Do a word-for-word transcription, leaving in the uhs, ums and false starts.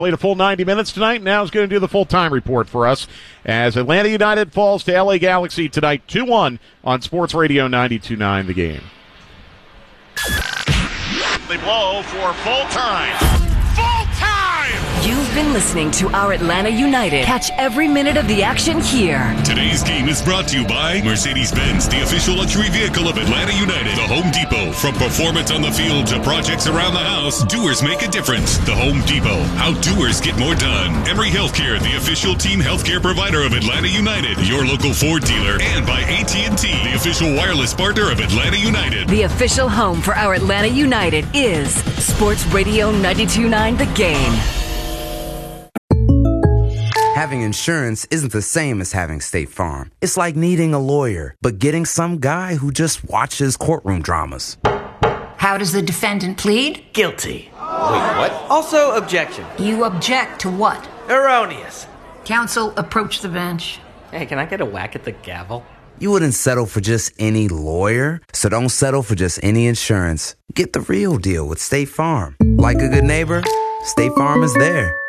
Played a full ninety minutes tonight. Now he's going to do the full-time report for us as Atlanta United falls to L A Galaxy tonight two one on Sports Radio ninety-two point nine The Game. They blow for full-time. Full-time! You've been listening to Our Atlanta United. Catch every minute of the action here. Today's game is brought to you by Mercedes-Benz, the official luxury vehicle of Atlanta United. The Home Depot. From performance on the field to projects around the house, doers make a difference. The Home Depot. How doers get more done. Emory Healthcare, the official team healthcare provider of Atlanta United. Your local Ford dealer. And by A T and T, the official wireless partner of Atlanta United. The official home for Our Atlanta United is Sports Radio ninety-two point nine The Game. Having insurance isn't the same as having State Farm. It's like needing a lawyer, but getting some guy who just watches courtroom dramas. How does the defendant plead? Guilty. Wait, what? Also, objection. You object to what? Erroneous. Counsel, approach the bench. Hey, can I get a whack at the gavel? You wouldn't settle for just any lawyer, so don't settle for just any insurance. Get the real deal with State Farm. Like a good neighbor, State Farm is there.